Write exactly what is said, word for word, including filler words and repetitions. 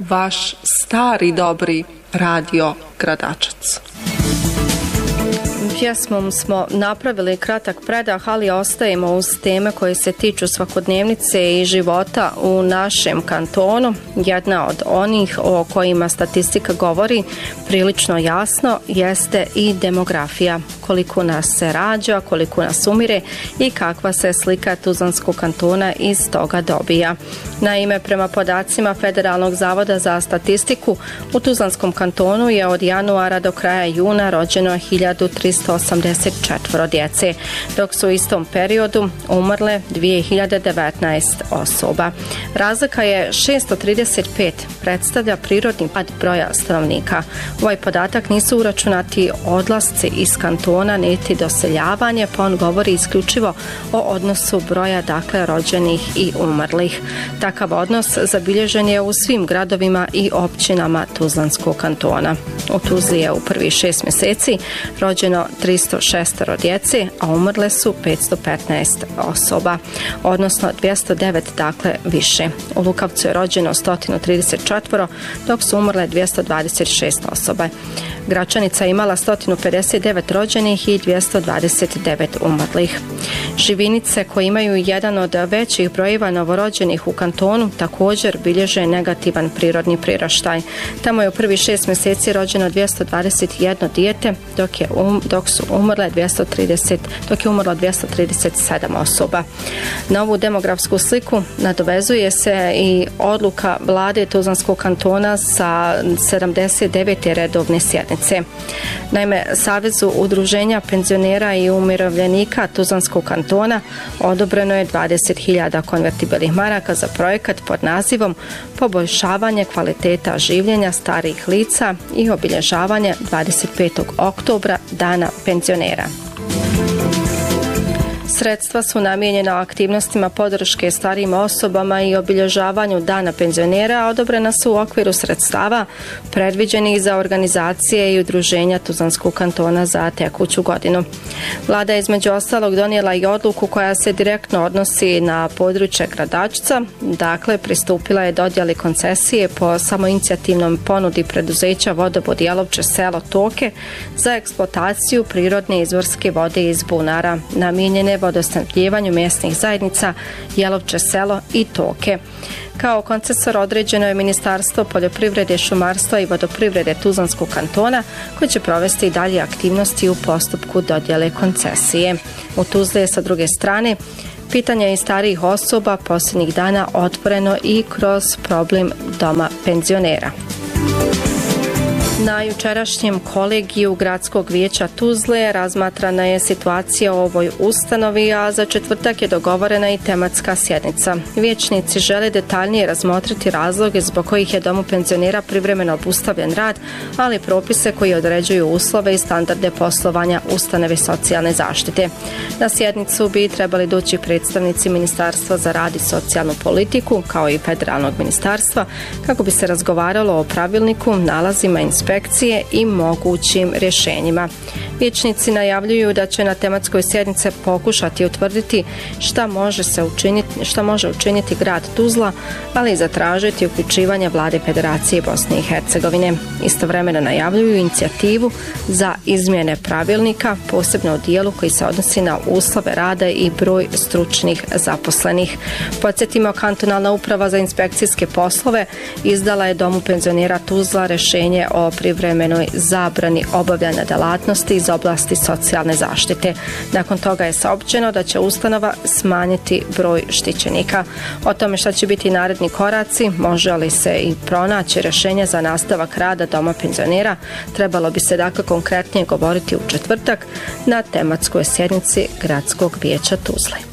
vaš stari dobri radio Gradačac. Pjesmom smo napravili kratak predah, ali ostajemo uz teme koje se tiču svakodnevnice i života u našem kantonu. Jedna od onih o kojima statistika govori prilično jasno jeste i demografija. Koliko nas se rađa, koliko nas umire i kakva se slika Tuzlanskog kantona iz toga dobija. Naime, prema podacima Federalnog zavoda za statistiku, u Tuzlanskom kantonu je od januara do kraja juna rođeno hiljadu tristo osamdeset četiri djece, dok su u istom periodu umrle dvije hiljade devetnaest osoba. Razlika je šessto trideset pet, predstavlja prirodni pad broja stanovnika. Ovaj podatak nisu uračunati odlasci iz kantona niti doseljavanje, pa on govori isključivo o odnosu broja dakle rođenih i umrlih. Takav odnos zabilježen je u svim gradovima i općinama Tuzlanskog kantona. U Tuzli je u prvih šest mjeseci rođeno tristo šest djece, a umrle su petsto petnaest osoba, odnosno dvjesto devet dakle više. U Lukavcu je rođeno sto trideset četiri, dok su umrle dvjesto dvadeset šest osoba. Gračanica je imala sto pedeset devet rođenih i dvjesto dvadeset devet umrlih. Živinice koje imaju jedan od većih brojeva novorođenih u kantonu također bilježe negativan prirodni priraštaj. Tamo je u prvih šest mjeseci rođeno dvjesto dvadeset jedno dijete, dok je um, dok su umrle dvjesto trideset, dok je umrlo dvjesto trideset sedam osoba. Na ovu demografsku sliku nadovezuje se i odluka vlade Tuzlanskog kantona sa sedamdeset devete redovne sjednice. Naime, Savezu udruženja penzionera i umirovljenika Tuzlanskog kantona odobreno je dvadeset hiljada konvertibilnih maraka za projekat pod nazivom Poboljšavanje kvaliteta življenja starijih lica i obilježavanje dvadeset petog oktobra Dana penzionera. Sredstva su namijenjena aktivnostima podrške starijim osobama i obilježavanju Dana penzionera, a odobrena su u okviru sredstava predviđenih za organizacije i udruženja Tuzlanskog kantona za tekuću godinu. Vlada je između ostalog donijela i odluku koja se direktno odnosi na područje Gradačca, dakle pristupila je dodjeli koncesije po samoinicijativnom ponudi preduzeća Vodovod Jelovče selo Toke za eksploataciju prirodne izvorske vode iz bunara namijenjene vodosnabdjevanju mjesnih zajednica Jelovče selo i Toke. Kao koncesor određeno je Ministarstvo poljoprivrede, šumarstva i vodoprivrede Tuzlanskog kantona, koji će provesti i dalje aktivnosti u postupku dodjele koncesije. U Tuzli je sa druge strane pitanje i starijih osoba posljednjih dana otvoreno i kroz problem Doma penzionera. Na jučerašnjem kolegiju Gradskog vijeća Tuzle razmatrana je situacija u ovoj ustanovi, a za četvrtak je dogovorena i tematska sjednica. Vijećnici žele detaljnije razmotriti razloge zbog kojih je Domu penzionera privremeno obustavljen rad, ali propise koji određuju uslove i standarde poslovanja ustanove socijalne zaštite. Na sjednicu bi trebali doći predstavnici Ministarstva za rad i socijalnu politiku, kao i Federalnog ministarstva, kako bi se razgovaralo o pravilniku, nalazima inspekcije i mogućim rješenjima. Vijećnici najavljuju da će na tematskoj sjednici pokušati utvrditi šta može se učiniti, šta može učiniti grad Tuzla, ali i zatražiti uključivanje Vlade Federacije Bosne i Hercegovine. Istovremeno najavljuju inicijativu za izmjene pravilnika, posebno u dijelu koji se odnosi na uslove rada i broj stručnih zaposlenih. Podsjetimo, kantonalna uprava za inspekcijske poslove izdala je Domu penzionera Tuzla rješenje o privremenoj zabrani obavljanja djelatnosti iz oblasti socijalne zaštite. Nakon toga je saopćeno da će ustanova smanjiti broj štićenika. O tome šta će biti naredni koraci, može li se i pronaći rješenje za nastavak rada Doma penzionera, trebalo bi se dakle konkretnije govoriti u četvrtak na tematskoj sjednici Gradskog vijeća Tuzle.